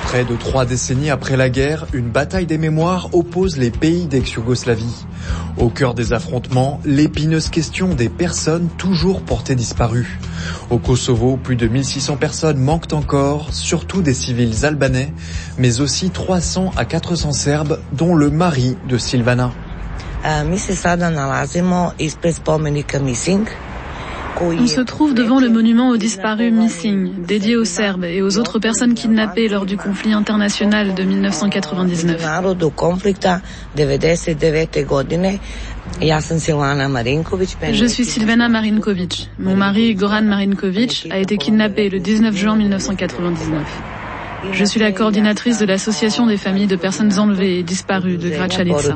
Près de 3 décennies après la guerre, une bataille des mémoires oppose les pays d'ex-Yougoslavie. Au cœur des affrontements, l'épineuse question des personnes toujours portées disparues. Au Kosovo, plus de 1600 personnes manquent encore, surtout des civils albanais, mais aussi 300 à 400 Serbes, dont le mari de Silvana. On se trouve devant le monument aux disparus Missing, dédié aux Serbes et aux autres personnes kidnappées lors du conflit international de 1999. Je suis Silvana Marinković. Mon mari, Goran Marinković, a été kidnappé le 19 juin 1999. Je suis la coordinatrice de l'association des familles de personnes enlevées et disparues de Gračanica.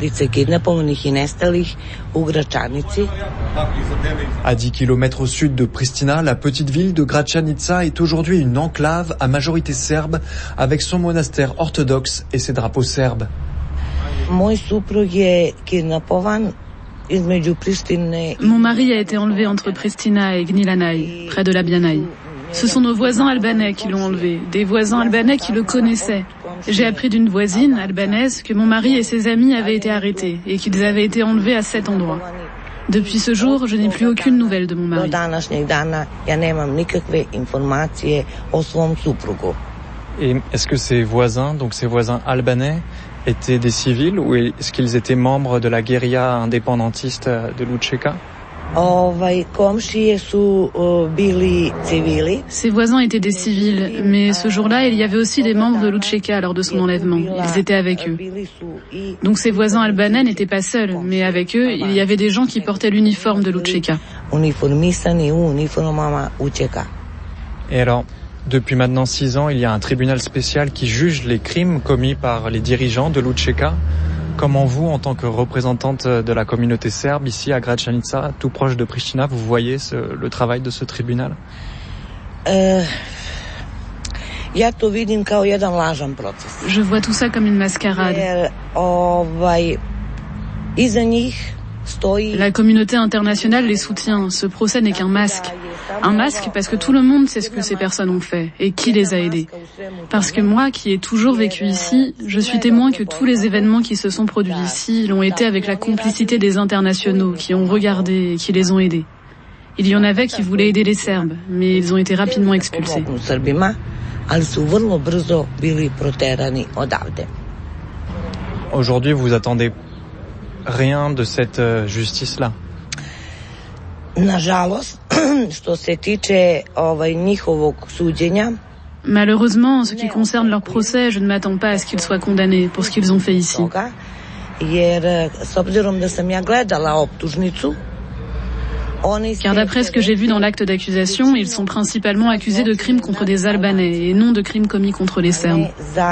À 10 km au sud de Pristina, la petite ville de Gračanica est aujourd'hui une enclave à majorité serbe avec son monastère orthodoxe et ses drapeaux serbes. Mon mari a été enlevé entre Pristina et Gnjilane, près de Labjanaï. Ce sont nos voisins albanais qui l'ont enlevé, des voisins albanais qui le connaissaient. J'ai appris d'une voisine albanaise que mon mari et ses amis avaient été arrêtés et qu'ils avaient été enlevés à cet endroit. Depuis ce jour, je n'ai plus aucune nouvelle de mon mari. Et est-ce que ces voisins, donc ces voisins albanais, étaient des civils ou est-ce qu'ils étaient membres de la guérilla indépendantiste de l'Učeka ? Ses voisins étaient des civils, mais ce jour-là, il y avait aussi des membres de l'Učeka lors de son enlèvement. Ils étaient avec eux. Donc ses voisins albanais n'étaient pas seuls, mais avec eux, il y avait des gens qui portaient l'uniforme de l'Učeka. Et alors, depuis maintenant 6 ans, il y a un tribunal spécial qui juge les crimes commis par les dirigeants de l'Učeka. Comment vous, en tant que représentante de la communauté serbe ici à Gračanica, tout proche de Pristina, vous voyez le travail de ce tribunal ? Je vois tout ça comme une mascarade. La communauté internationale les soutient. Ce procès n'est qu'un masque. Un masque parce que tout le monde sait ce que ces personnes ont fait et qui les a aidés. Parce que moi, qui ai toujours vécu ici, je suis témoin que tous les événements qui se sont produits ici l'ont été avec la complicité des internationaux qui ont regardé et qui les ont aidés. Il y en avait qui voulaient aider les Serbes, mais ils ont été rapidement expulsés. Aujourd'hui, vous attendez rien de cette justice-là? Malheureusement, en ce qui concerne leur procès, je ne m'attends pas à ce qu'ils soient condamnés pour ce qu'ils ont fait ici. Car d'après ce que j'ai vu dans l'acte d'accusation, ils sont principalement accusés de crimes contre des Albanais et non de crimes commis contre les Serbes.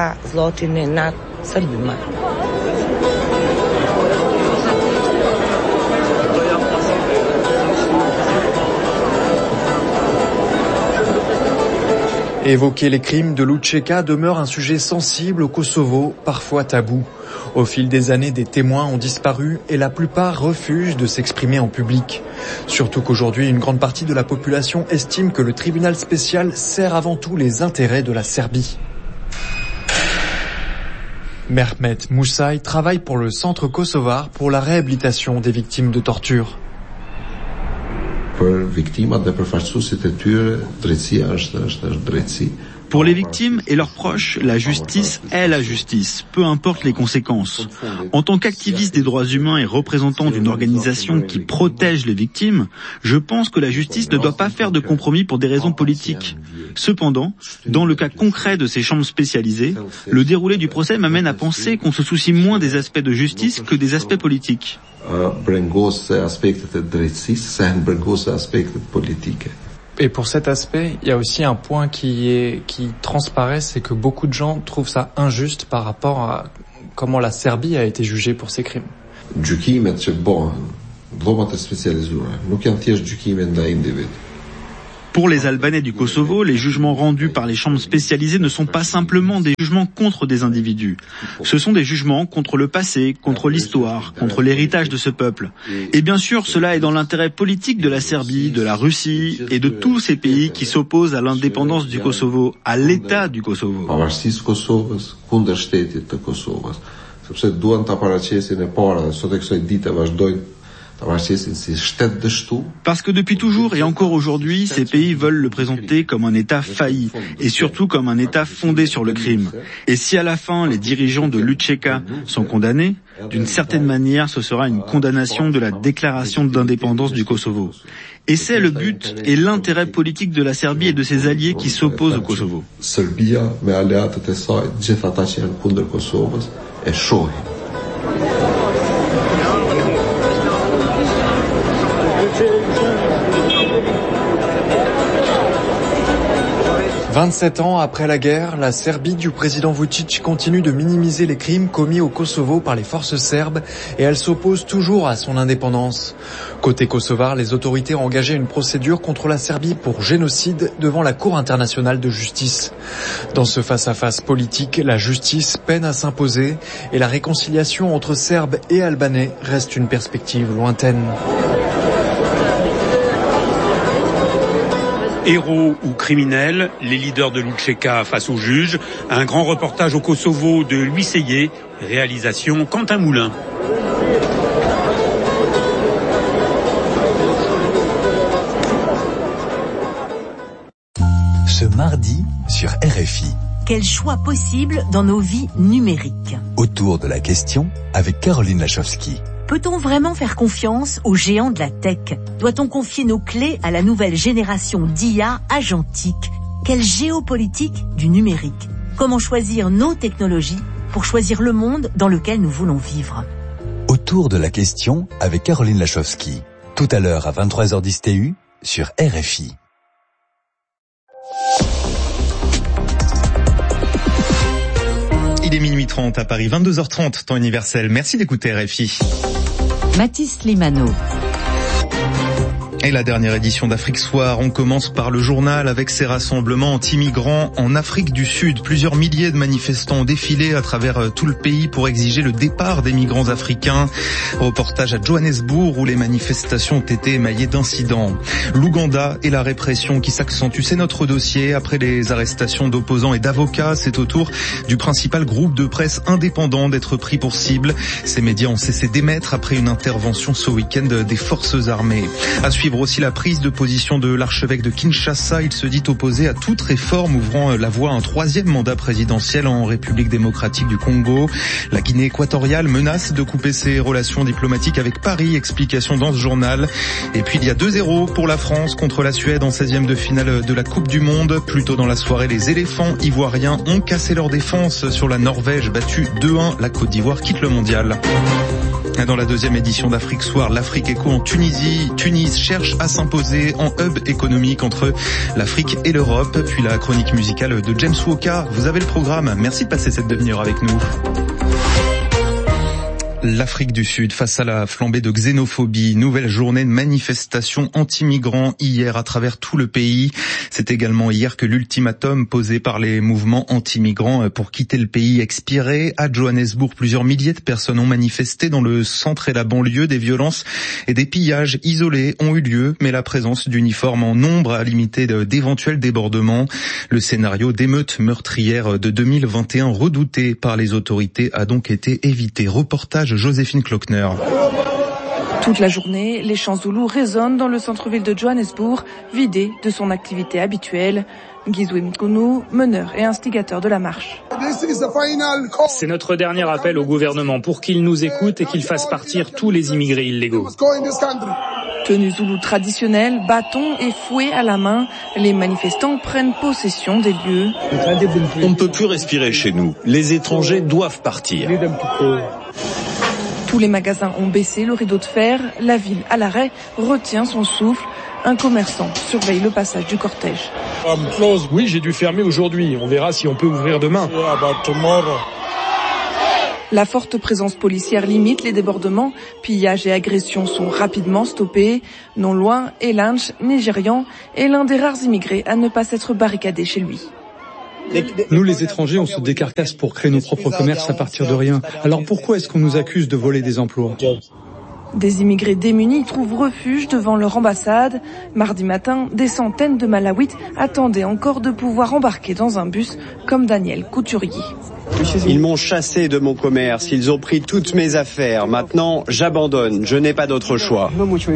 Évoquer les crimes de l'Učeka demeure un sujet sensible au Kosovo, parfois tabou. Au fil des années, des témoins ont disparu et la plupart refusent de s'exprimer en public. Surtout qu'aujourd'hui, une grande partie de la population estime que le tribunal spécial sert avant tout les intérêts de la Serbie. Mehmet Musaj travaille pour le Centre kosovar pour la réhabilitation des victimes de torture. Pour les victimes et leurs proches, la justice est la justice, peu importe les conséquences. En tant qu'activiste des droits humains et représentant d'une organisation qui protège les victimes, je pense que la justice ne doit pas faire de compromis pour des raisons politiques. Cependant, dans le cas concret de ces chambres spécialisées, le déroulé du procès m'amène à penser qu'on se soucie moins des aspects de justice que des aspects politiques. Et pour cet aspect, il y a aussi un point qui transparaît, c'est que beaucoup de gens trouvent ça injuste par rapport à comment la Serbie a été jugée pour ces crimes. Pour les Albanais du Kosovo, les jugements rendus par les chambres spécialisées ne sont pas simplement des jugements contre des individus. Ce sont des jugements contre le passé, contre l'histoire, contre l'héritage de ce peuple. Et bien sûr, cela est dans l'intérêt politique de la Serbie, de la Russie et de tous ces pays qui s'opposent à l'indépendance du Kosovo, à l'État du Kosovo. Parce que depuis toujours et encore aujourd'hui, ces pays veulent le présenter comme un État failli et surtout comme un État fondé sur le crime. Et si à la fin les dirigeants de l'UÇK sont condamnés, d'une certaine manière ce sera une condamnation de la déclaration d'indépendance du Kosovo. Et c'est le but et l'intérêt politique de la Serbie et de ses alliés qui s'opposent au Kosovo. 27 ans après la guerre, la Serbie du président Vučić continue de minimiser les crimes commis au Kosovo par les forces serbes et elle s'oppose toujours à son indépendance. Côté kosovar, les autorités ont engagé une procédure contre la Serbie pour génocide devant la Cour internationale de justice. Dans ce face-à-face politique, la justice peine à s'imposer et la réconciliation entre Serbes et Albanais reste une perspective lointaine. Héros ou criminels, les leaders de l'UÇK face aux juges, un grand reportage au Kosovo de Louis Seyé, réalisation Quentin Moulin. Ce mardi sur RFI. Quel choix possible dans nos vies numériques? Autour de la question avec Caroline Lachowski. Peut-on vraiment faire confiance aux géants de la tech? Doit-on confier nos clés à la nouvelle génération d'IA agentique? Quelle géopolitique du numérique? Comment choisir nos technologies pour choisir le monde dans lequel nous voulons vivre? Autour de la question avec Caroline Lachowski. Tout à l'heure à 23h10 TU sur RFI. Il est minuit 30 à Paris, 22h30, temps universel. Merci d'écouter RFI. Mathis Limano. Et la dernière édition d'Afrique Soir, on commence par le journal avec ces rassemblements anti-migrants en Afrique du Sud. Plusieurs milliers de manifestants ont défilé à travers tout le pays pour exiger le départ des migrants africains. Reportage à Johannesburg où les manifestations ont été émaillées d'incidents. L'Ouganda et la répression qui s'accentue, c'est notre dossier. Après les arrestations d'opposants et d'avocats, c'est au tour du principal groupe de presse indépendant d'être pris pour cible. Ces médias ont cessé d'émettre après une intervention ce week-end des forces armées. À suivre aussi la prise de position de l'archevêque de Kinshasa. Il se dit opposé à toute réforme ouvrant la voie à un troisième mandat présidentiel en République démocratique du Congo. La Guinée équatoriale menace de couper ses relations diplomatiques avec Paris. Explication dans ce journal. Et puis il y a 2-0 pour la France contre la Suède en 16e de finale de la Coupe du Monde. Plus tôt dans la soirée, les éléphants ivoiriens ont cassé leur défense sur la Norvège, battue 2-1. La Côte d'Ivoire quitte le mondial. Dans la deuxième édition d'Afrique Soir, l'Afrique Éco en Tunisie. Tunis cherche à s'imposer en hub économique entre l'Afrique et l'Europe. Puis la chronique musicale de James Woka. Vous avez le programme. Merci de passer cette demi-heure avec nous. L'Afrique du Sud face à la flambée de xénophobie. Nouvelle journée de manifestation anti-migrants hier à travers tout le pays. C'est également hier que l'ultimatum posé par les mouvements anti-migrants pour quitter le pays expirait. À Johannesburg, plusieurs milliers de personnes ont manifesté dans le centre et la banlieue. Des violences et des pillages isolés ont eu lieu, mais la présence d'uniformes en nombre a limité d'éventuels débordements. Le scénario d'émeute meurtrière de 2021 redouté par les autorités a donc été évité. Reportage Joséphine Klockner. Toute la journée, les chants zoulous résonnent dans le centre-ville de Johannesburg, vidé de son activité habituelle. Gizwe Mkunu, meneur et instigateur de la marche. C'est notre dernier appel au gouvernement pour qu'il nous écoute et qu'il fasse partir tous les immigrés illégaux. Tenue zoulou traditionnelle, bâtons et fouets à la main, les manifestants prennent possession des lieux. On ne peut plus respirer chez nous. Les étrangers doivent partir. Tous les magasins ont baissé le rideau de fer. La ville à l'arrêt retient son souffle. Un commerçant surveille le passage du cortège. Oui, j'ai dû fermer aujourd'hui. On verra si on peut ouvrir demain. La forte présence policière limite les débordements, pillages et agressions sont rapidement stoppés. Non loin, Elanch, nigérian, est l'un des rares immigrés à ne pas s'être barricadé chez lui. Nous, les étrangers, on se décarcasse pour créer nos propres commerces à partir de rien. Alors pourquoi est-ce qu'on nous accuse de voler des emplois ? Des immigrés démunis trouvent refuge devant leur ambassade. Mardi matin, des centaines de Malawites attendaient encore de pouvoir embarquer dans un bus comme Daniel Couturier. Ils m'ont chassé de mon commerce, ils ont pris toutes mes affaires. Maintenant, j'abandonne, je n'ai pas d'autre choix.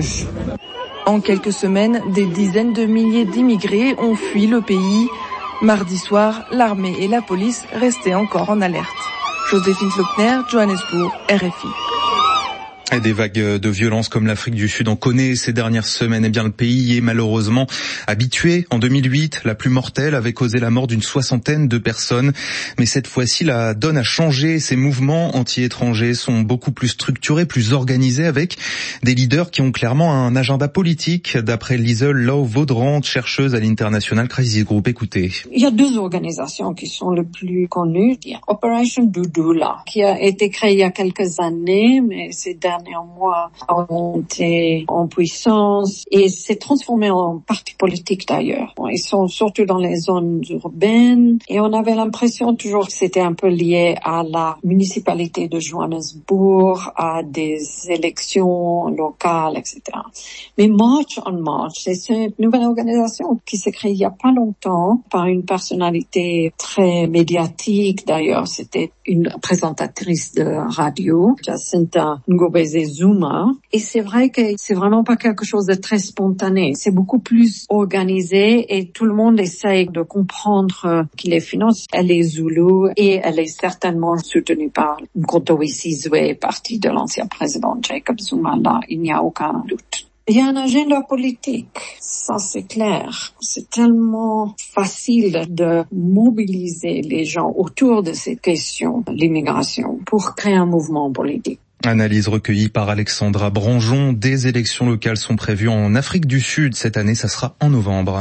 En quelques semaines, des dizaines de milliers d'immigrés ont fui le pays. Mardi soir, l'armée et la police restaient encore en alerte. Joséphine Faulkner, Johannesburg, RFI. Et des vagues de violence comme l'Afrique du Sud en connaît ces dernières semaines. Eh bien, le pays est malheureusement habitué. En 2008, la plus mortelle avait causé la mort d'une 60aine de personnes. Mais cette fois-ci, la donne a changé. Ces mouvements anti-étrangers sont beaucoup plus structurés, plus organisés, avec des leaders qui ont clairement un agenda politique. D'après Liesel Lau-Vaudran, chercheuse à l'International Crisis Group. Écoutez. Il y a deux organisations qui sont les plus connues. Il y a Operation Doudoula, qui a été créée il y a quelques années, mais ces derniers mois a monté en puissance et s'est transformé en parti politique d'ailleurs. Ils sont surtout dans les zones urbaines et on avait l'impression toujours que c'était un peu lié à la municipalité de Johannesburg, à des élections locales, etc. Mais March on March, c'est une nouvelle organisation qui s'est créée il y a pas longtemps par une personnalité très médiatique d'ailleurs. C'était une présentatrice de radio, Jacinta Ngobeze-Zuma. Et c'est vrai que c'est vraiment pas quelque chose de très spontané. C'est beaucoup plus organisé et tout le monde essaye de comprendre qui les finance. Elle est Zulu et elle est certainement soutenue par Mkhonto we Sizwe, parti de l'ancien président Jacob Zuma. Là, il n'y a aucun doute. Il y a un agenda politique, ça c'est clair. C'est tellement facile de mobiliser les gens autour de cette question, l'immigration, pour créer un mouvement politique. Analyse recueillie par Alexandra Branjon. Des élections locales sont prévues en Afrique du Sud cette année, ça sera en novembre.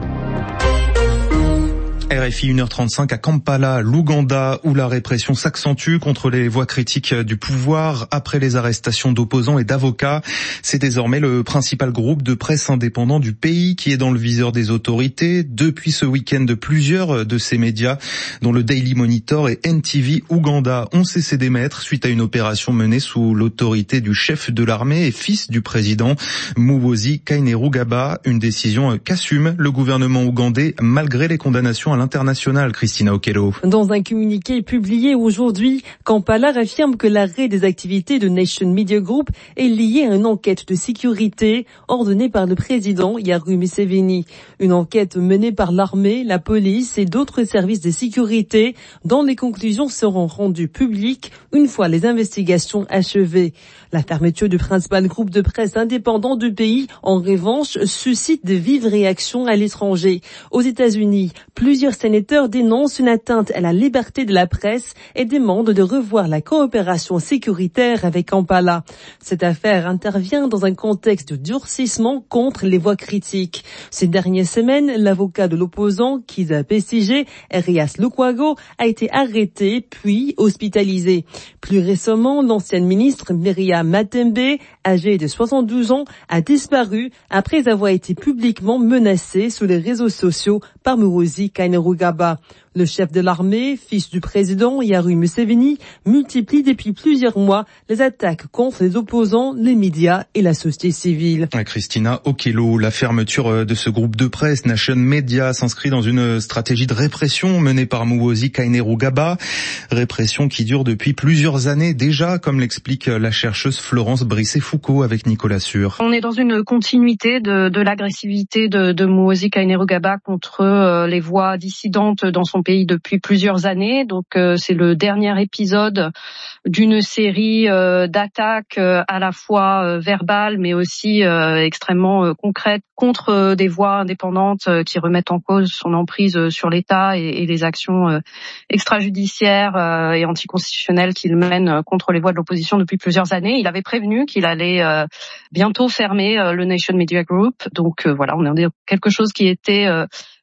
RFI 1h35 à Kampala, l'Ouganda, où la répression s'accentue contre les voix critiques du pouvoir après les arrestations d'opposants et d'avocats. C'est désormais le principal groupe de presse indépendant du pays qui est dans le viseur des autorités. Depuis ce week-end, plusieurs de ces médias, dont le Daily Monitor et NTV Ouganda, ont cessé d'émettre suite à une opération menée sous l'autorité du chef de l'armée et fils du président, Muhoozi Kainerugaba. Une décision qu'assume le gouvernement ougandais malgré les condamnations à l'international. Christina Okello. Dans un communiqué publié aujourd'hui, Kampala affirme que l'arrêt des activités de Nation Media Group est lié à une enquête de sécurité ordonnée par le président Yoweri Museveni. Une enquête menée par l'armée, la police et d'autres services de sécurité dont les conclusions seront rendues publiques une fois les investigations achevées. La fermeture du principal groupe de presse indépendant du pays, en revanche, suscite de vives réactions à l'étranger. Aux États-Unis, plusieurs sénateurs dénoncent une atteinte à la liberté de la presse et demandent de revoir la coopération sécuritaire avec Kampala. Cette affaire intervient dans un contexte de durcissement contre les voix critiques. Ces dernières semaines, l'avocat de l'opposant, Kizza Besigye, Erias Lukwago, a été arrêté puis hospitalisé. Plus récemment, l'ancienne ministre Miriam Matembe, âgée de 72 ans, a disparu après avoir été publiquement menacée sur les réseaux sociaux par Muhoozi Kainerugaba. Le chef de l'armée, fils du président Yoweri Museveni, multiplie depuis plusieurs mois les attaques contre les opposants, les médias et la société civile. Christina Okello, la fermeture de ce groupe de presse, Nation Media, s'inscrit dans une stratégie de répression menée par Muhoozi Kainerugaba. Répression qui dure depuis plusieurs années déjà, comme l'explique la chercheuse Florence Brisset-Foucault avec Nicolas Sûr. On est dans une continuité de l'agressivité de Muhoozi Kainerugaba contre les voix dissidentes dans son pays depuis plusieurs années. Donc c'est le dernier épisode d'une série d'attaques à la fois verbales mais aussi extrêmement concrètes contre des voix indépendantes qui remettent en cause son emprise sur l'État et les actions extrajudiciaires et anticonstitutionnelles qu'il mène contre les voix de l'opposition depuis plusieurs années. Il avait prévenu qu'il allait bientôt fermer le Nation Media Group. Donc voilà, on est dans quelque chose qui était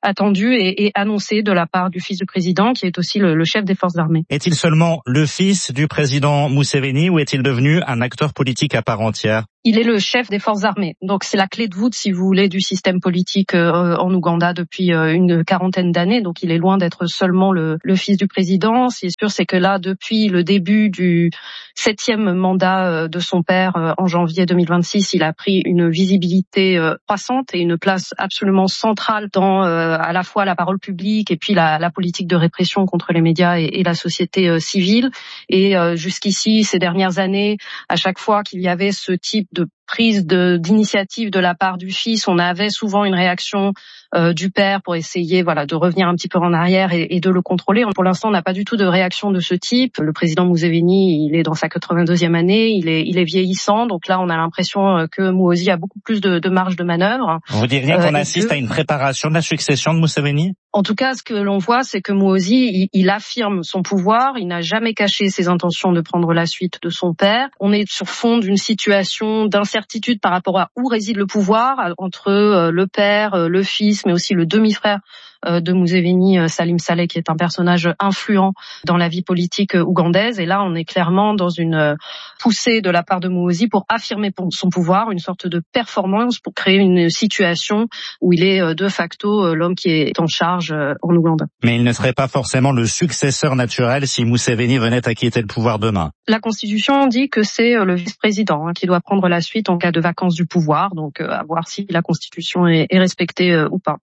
attendu et annoncé de la part du fils du président, qui est aussi le chef des forces armées. Est-il seulement le fils du président Museveni ou est-il devenu un acteur politique à part entière? Il est le chef des forces armées, donc c'est la clé de voûte, si vous voulez, du système politique en Ouganda depuis une quarantaine d'années. Donc il est loin d'être seulement le fils du président. Ce qui est sûr, c'est que là, depuis le début du 7e mandat de son père en janvier 2026, il a pris une visibilité croissante et une place absolument centrale dans à la fois la parole publique et puis la politique de répression contre les médias et la société civile. Et jusqu'ici, ces dernières années, à chaque fois qu'il y avait ce type de prise d'initiative de la part du fils, on avait souvent une réaction du père pour essayer de revenir un petit peu en arrière et de le contrôler. Pour l'instant, on n'a pas du tout de réaction de ce type. Le président Museveni, il est dans sa 82e année, il est vieillissant, donc là on a l'impression que Muhoozi a beaucoup plus de marge de manœuvre. Vous diriez qu'on assiste à une préparation de la succession de Museveni? En tout cas, ce que l'on voit, c'est que Muhoozi, il affirme son pouvoir, il n'a jamais caché ses intentions de prendre la suite de son père. On est sur fond d'une situation d'incertitude par rapport à où réside le pouvoir, entre le père, le fils, mais aussi le demi-frère de Museveni, Salim Saleh, qui est un personnage influent dans la vie politique ougandaise. Et là, on est clairement dans une poussée de la part de Muhoozi pour affirmer son pouvoir, une sorte de performance pour créer une situation où il est de facto l'homme qui est en charge en Ouganda. Mais il ne serait pas forcément le successeur naturel si Museveni venait à quitter le pouvoir demain. La Constitution dit que c'est le vice-président qui doit prendre la suite en cas de vacance du pouvoir, donc à voir si la Constitution est respectée ou pas.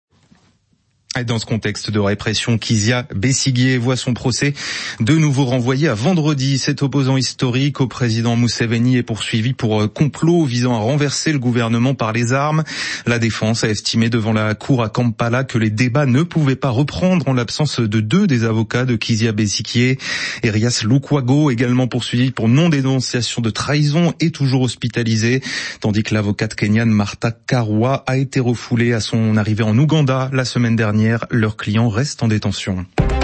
Dans ce contexte de répression, Kizia Besigye voit son procès de nouveau renvoyé à vendredi. Cet opposant historique au président Museveni est poursuivi pour complot visant à renverser le gouvernement par les armes. La défense a estimé devant la cour à Kampala que les débats ne pouvaient pas reprendre en l'absence de deux des avocats de Kizia Besigye. Erias Lukwago, également poursuivi pour non-dénonciation de trahison, est toujours hospitalisé, tandis que l'avocate kenyane Martha Karua a été refoulée à son arrivée en Ouganda la semaine dernière. Leurs clients restent en détention.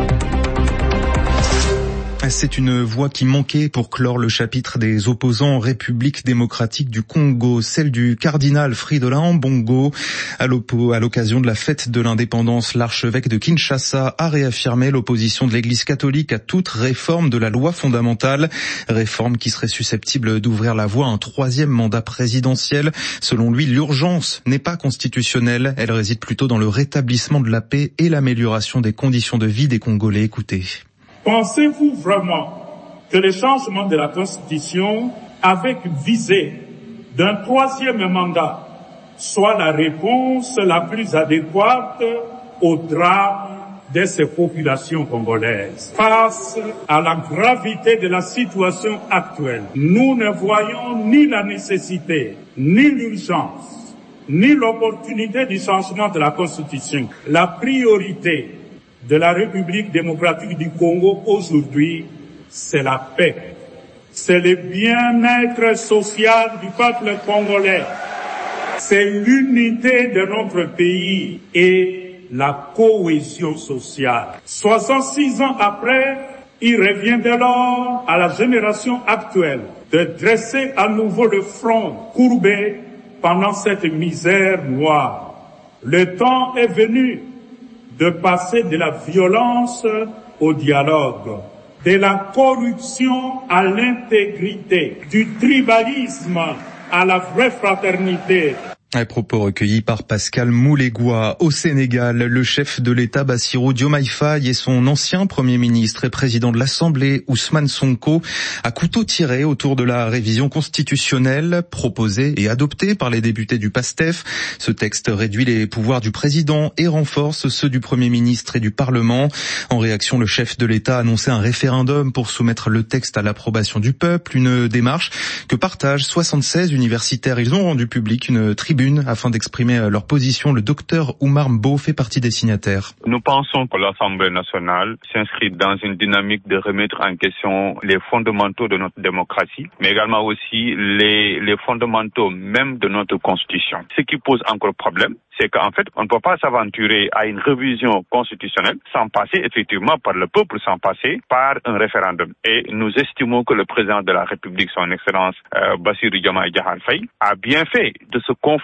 C'est une voix qui manquait pour clore le chapitre des opposants en République démocratique du Congo, celle du cardinal Fridolin Ambongo. À l'occasion de la fête de l'indépendance, l'archevêque de Kinshasa a réaffirmé l'opposition de l'Église catholique à toute réforme de la loi fondamentale, réforme qui serait susceptible d'ouvrir la voie à un 3e mandat présidentiel. Selon lui, l'urgence n'est pas constitutionnelle, elle réside plutôt dans le rétablissement de la paix et l'amélioration des conditions de vie des Congolais. Écoutez. Pensez-vous vraiment que le changement de la Constitution avec visée d'un 3e mandat soit la réponse la plus adéquate au drame de ces populations congolaises? Face à la gravité de la situation actuelle, nous ne voyons ni la nécessité, ni l'urgence, ni l'opportunité du changement de la Constitution. La priorité de la République démocratique du Congo aujourd'hui, c'est la paix. C'est le bien-être social du peuple congolais. C'est l'unité de notre pays et la cohésion sociale. 66 ans après, il revient dès lors à la génération actuelle de dresser à nouveau le front courbé pendant cette misère noire. Le temps est venu de passer de la violence au dialogue, de la corruption à l'intégrité, du tribalisme à la vraie fraternité. Un propos recueillis par Pascal Moulégois. Au Sénégal, le chef de l'État Bassirou Diomaye Faye et son ancien Premier ministre et président de l'Assemblée Ousmane Sonko à couteau tiré autour de la révision constitutionnelle proposée et adoptée par les députés du PASTEF. Ce texte réduit les pouvoirs du président et renforce ceux du Premier ministre et du Parlement. En réaction, le chef de l'État a annoncé un référendum pour soumettre le texte à l'approbation du peuple, une démarche que partagent 76 universitaires. Ils ont rendu public une tribune afin d'exprimer leur position. Le docteur Oumar Mbo fait partie des signataires. Nous pensons que l'Assemblée nationale s'inscrit dans une dynamique de remettre en question les fondamentaux de notre démocratie, mais également aussi les fondamentaux même de notre Constitution. Ce qui pose encore problème, c'est qu'en fait, on ne peut pas s'aventurer à une révision constitutionnelle sans passer effectivement par le peuple, sans passer par un référendum. Et nous estimons que le président de la République, son Excellence Bassirou Diomaye Diakhar Faye, a bien fait de se conformer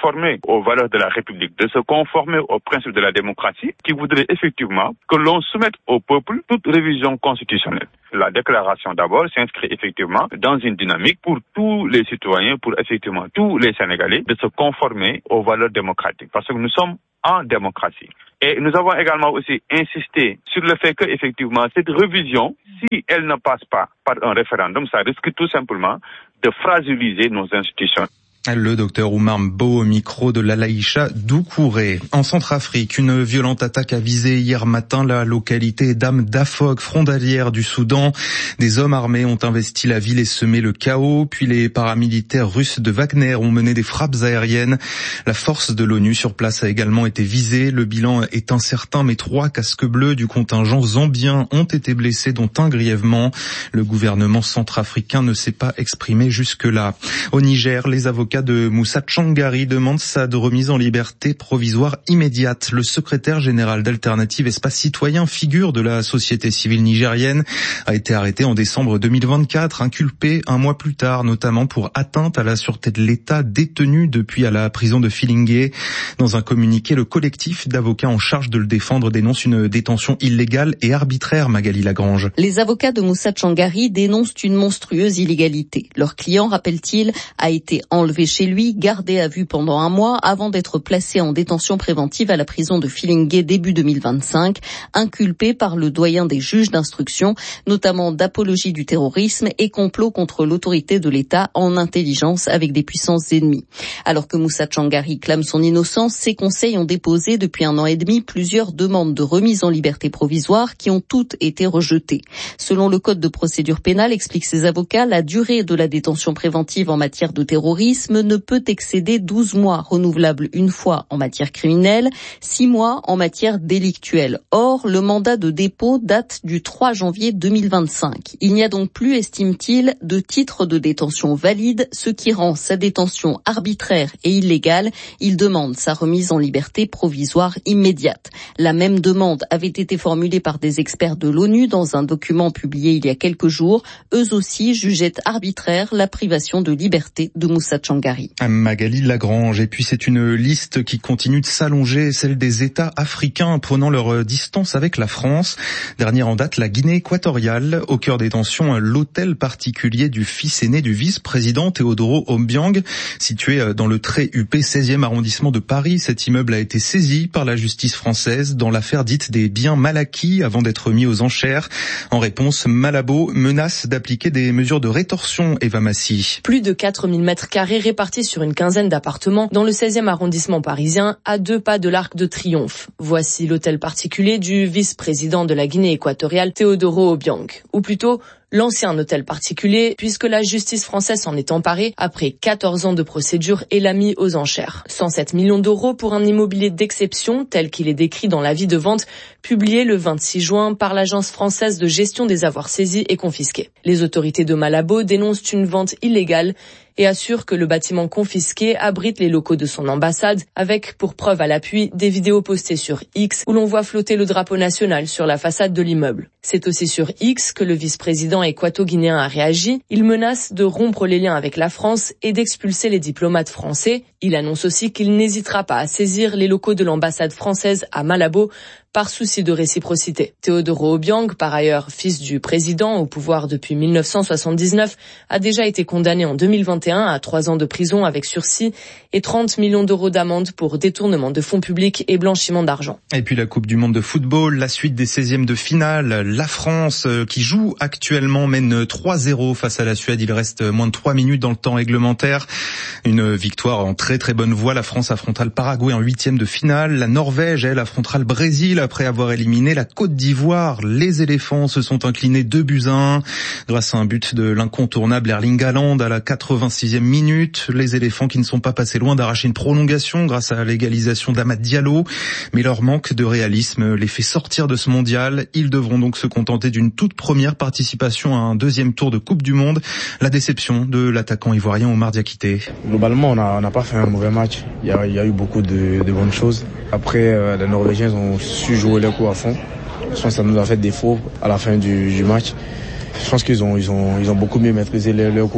conformer aux valeurs de la République, de se conformer aux principes de la démocratie, qui voudrait effectivement que l'on soumette au peuple toute révision constitutionnelle. La déclaration d'abord s'inscrit effectivement dans une dynamique pour tous les citoyens, pour effectivement tous les Sénégalais, de se conformer aux valeurs démocratiques. Parce que nous sommes en démocratie. Et nous avons également aussi insisté sur le fait que, effectivement, cette révision, si elle ne passe pas par un référendum, ça risque tout simplement de fragiliser nos institutions. Le docteur Oumar Mbow au micro de Lalaïcha Doucouré. En Centrafrique, une violente attaque a visé hier matin la localité d'Am Dafok, frontalière du Soudan. Des hommes armés ont investi la ville et semé le chaos. Puis les paramilitaires russes de Wagner ont mené des frappes aériennes. La force de l'ONU sur place a également été visée. Le bilan est incertain, mais 3 casques bleus du contingent zambien ont été blessés, dont un grièvement. Le gouvernement centrafricain ne s'est pas exprimé jusque-là. Au Niger, les avocats de Moussa Tchangari demande sa remise en liberté provisoire immédiate. Le secrétaire général d'Alternative Espace Citoyen, figure de la société civile nigérienne, a été arrêté en décembre 2024, inculpé un mois plus tard, notamment pour atteinte à la sûreté de l'État, détenu depuis à la prison de Filingué. Dans un communiqué, le collectif d'avocats en charge de le défendre dénonce une détention illégale et arbitraire, Magali Lagrange. Les avocats de Moussa Tchangari dénoncent une monstrueuse illégalité. Leur client, rappelle-t-il, a été enlevé chez lui, gardé à vue pendant un mois avant d'être placé en détention préventive à la prison de Filingué début 2025, inculpé par le doyen des juges d'instruction, notamment d'apologie du terrorisme et complot contre l'autorité de l'État en intelligence avec des puissances ennemies. Alors que Moussa Tchangari clame son innocence, ses conseils ont déposé depuis 1 an et demi plusieurs demandes de remise en liberté provisoire qui ont toutes été rejetées. Selon le code de procédure pénale, expliquent ses avocats, la durée de la détention préventive en matière de terrorisme ne peut excéder 12 mois, renouvelable une fois en matière criminelle, 6 mois en matière délictuelle. Or, le mandat de dépôt date du 3 janvier 2025. Il n'y a donc plus, estime-t-il, de titre de détention valide, ce qui rend sa détention arbitraire et illégale. Il demande sa remise en liberté provisoire immédiate. La même demande avait été formulée par des experts de l'ONU dans un document publié il y a quelques jours. Eux aussi jugeaient arbitraire la privation de liberté de Moussa Tchangari. Magali Lagrange. Et puis c'est une liste qui continue de s'allonger, celle des États africains prenant leur distance avec la France. Dernière en date, la Guinée équatoriale. Au cœur des tensions, l'hôtel particulier du fils aîné du vice-président Teodoro Obiang, situé dans le très huppé 16e arrondissement de Paris. Cet immeuble a été saisi par la justice française dans l'affaire dite des biens mal acquis avant d'être mis aux enchères. En réponse, Malabo menace d'appliquer des mesures de rétorsion. Eva Massy. Plus de 4000 mètres carrés répartis sur une quinzaine d'appartements dans le 16e arrondissement parisien, à 2 pas de l'Arc de Triomphe. Voici l'hôtel particulier du vice-président de la Guinée équatoriale, Teodoro Obiang. Ou plutôt, l'ancien hôtel particulier, puisque la justice française s'en est emparée après 14 ans de procédure et l'a mis aux enchères. 107 millions d'euros pour un immobilier d'exception, tel qu'il est décrit dans l'avis de vente, publié le 26 juin par l'Agence française de gestion des avoirs saisis et confisqués. Les autorités de Malabo dénoncent une vente illégale et assure que le bâtiment confisqué abrite les locaux de son ambassade, avec pour preuve à l'appui des vidéos postées sur X où l'on voit flotter le drapeau national sur la façade de l'immeuble. C'est aussi sur X que le vice-président équato-guinéen a réagi. Il menace de rompre les liens avec la France et d'expulser les diplomates français. Il annonce aussi qu'il n'hésitera pas à saisir les locaux de l'ambassade française à Malabo par souci de réciprocité. Teodoro Obiang, par ailleurs fils du président au pouvoir depuis 1979, a déjà été condamné en 2021 à 3 ans de prison avec sursis et 30 millions d'euros d'amende pour détournement de fonds publics et blanchiment d'argent. Et puis la Coupe du Monde de football, la suite des 16e de finale. La France, qui joue actuellement, mène 3-0 face à la Suède. Il reste moins de 3 minutes dans le temps réglementaire. Une victoire en très très bonne voie. La France affrontera le Paraguay en 8e de finale. La Norvège, elle, affrontera le Brésil après avoir éliminé la Côte d'Ivoire. Les éléphants se sont inclinés 2-1 grâce à un but de l'incontournable Erling Haaland à la 86e minute. Les éléphants qui ne sont pas passés loin d'arracher une prolongation grâce à l'égalisation d'Amad Diallo. Mais leur manque de réalisme les fait sortir de ce mondial. Ils devront donc se contenter d'une toute première participation à un 2e tour de Coupe du Monde. La déception de l'attaquant ivoirien Omar Diakité. Globalement, on n'a pas fait un mauvais match. Il y a eu beaucoup de bonnes choses. Après, les Norvégiens ont su jouer leur coup à fond. Je pense que ça nous a fait défaut à la fin du match. Je pense qu'ils ont beaucoup mieux maîtrisé leur coup.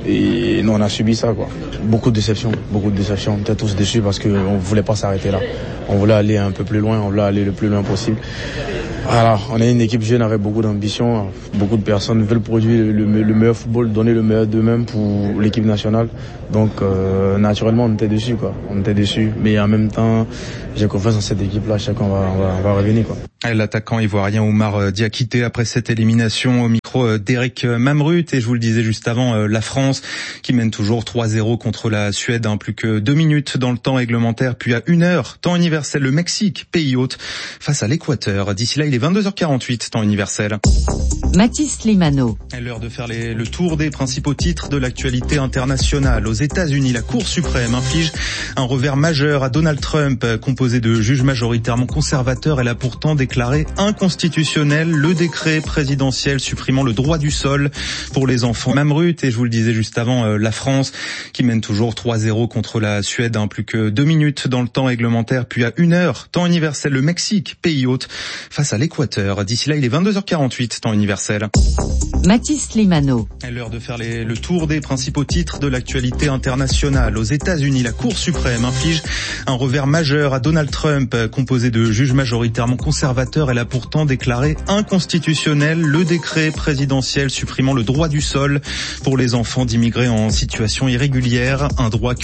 Et nous, on a subi ça, quoi. Beaucoup de déceptions. On était tous déçus parce qu'on voulait pas s'arrêter là. On voulait aller un peu plus loin, on voulait aller le plus loin possible. Voilà, on est une équipe jeune avec beaucoup d'ambition. Beaucoup de personnes veulent produire le meilleur football, donner le meilleur d'eux-mêmes pour l'équipe nationale. Donc, naturellement, on était déçus, quoi. Mais en même temps, j'ai confiance en cette équipe-là. Je sais qu'on va revenir, quoi. L'attaquant ivoirien Oumar Diakité après cette élimination au micro d'Eric Mamrut. Et je vous le disais juste avant, la France qui mène toujours 3-0 contre la Suède, plus que 2 minutes dans le temps réglementaire, puis à 1 heure, temps universel, le Mexique, pays hôte, face à l'Équateur. D'ici là, il est 22h48, temps universel. Mathis Limano. L'heure de faire le tour des principaux titres de l'actualité internationale. Aux États-Unis, la Cour suprême inflige un revers majeur à Donald Trump. Composé de juges majoritairement conservateurs, elle a pourtant déclaré inconstitutionnel le décret présidentiel supprimant le droit du sol pour les enfants. Mamrut, et je vous le disais juste avant, la France qui mène toujours 3-0 contre la Suède, plus que 2 minutes dans le temps réglementaire, puis à 1 heure, temps universel, le Mexique, pays hôte, face à l'Équateur. D'ici là, il est 22h48, temps universel. Mathis Limano. L'heure de faire le tour des principaux titres de l'actualité internationale. Aux États-Unis, la Cour suprême inflige un revers majeur à Donald Trump. Composé de juges majoritairement conservateurs, elle a pourtant déclaré inconstitutionnel le décret présidentiel supprimant le droit du sol pour les enfants d'immigrés en situation irrégulière, un droit